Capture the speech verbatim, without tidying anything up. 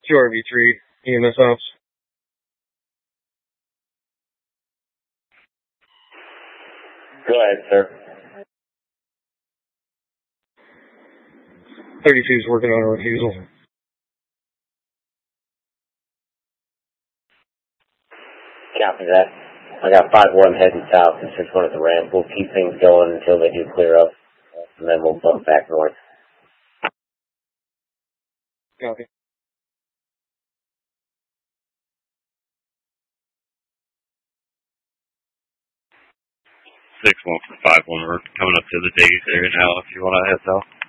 two R V three E M S ops. Go ahead, sir. thirty-two is working on a refusal. Copy that. I got five one heading south and six one at the ramp. We'll keep things going until they do clear up, and then we'll bump back north. Copy. six one for five one. We're coming up to the Davies area now if you want to head south.